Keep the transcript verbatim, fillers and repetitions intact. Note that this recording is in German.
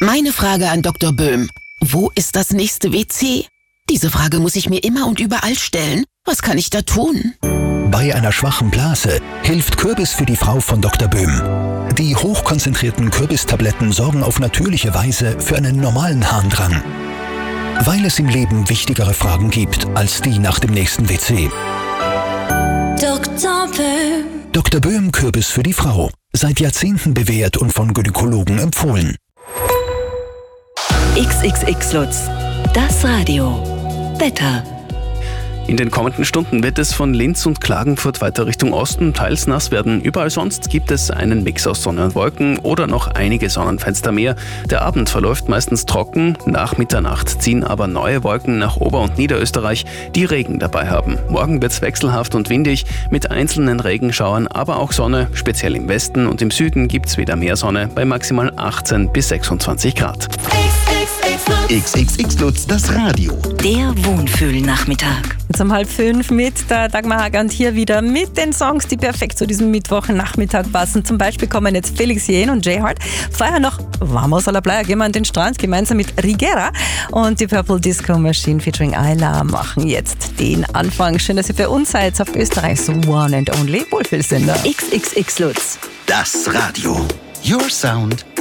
Meine Frage an Doktor Böhm. Wo ist das nächste W C? Diese Frage muss ich mir immer und überall stellen. Was kann ich da tun? Bei einer schwachen Blase hilft Kürbis für die Frau von Doktor Böhm. Die hochkonzentrierten Kürbistabletten sorgen auf natürliche Weise für einen normalen Harndrang. Weil es im Leben wichtigere Fragen gibt als die nach dem nächsten W C. Doktor Böhm. Doktor Böhm Kürbis für die Frau. Seit Jahrzehnten bewährt und von Gynäkologen empfohlen. X X X Lutz, das Radio. Wetter. In den kommenden Stunden wird es von Linz und Klagenfurt weiter Richtung Osten teils nass werden. Überall sonst gibt es einen Mix aus Sonne und Wolken oder noch einige Sonnenfenster mehr. Der Abend verläuft meistens trocken. Nach Mitternacht ziehen aber neue Wolken nach Ober- und Niederösterreich, die Regen dabei haben. Morgen wird es wechselhaft und windig mit einzelnen Regenschauern, aber auch Sonne. Speziell im Westen und im Süden gibt es wieder mehr Sonne bei maximal achtzehn bis sechsundzwanzig Grad. X X X Lutz, das Radio. Der Wohnfühlnachmittag. Jetzt um halb fünf mit der Dagmar Hager und hier wieder mit den Songs, die perfekt zu diesem Mittwochnachmittag passen. Zum Beispiel kommen jetzt Felix Jähn und Jay Hart. Vorher noch Vamos a la Playa, gehen wir an den Strand gemeinsam mit Rigera. Und die Purple Disco Machine featuring Ayla machen jetzt den Anfang. Schön, dass ihr für uns seid auf Österreichs One and Only Wohlfühlsender. X X X Lutz. Das Radio. Your Sound.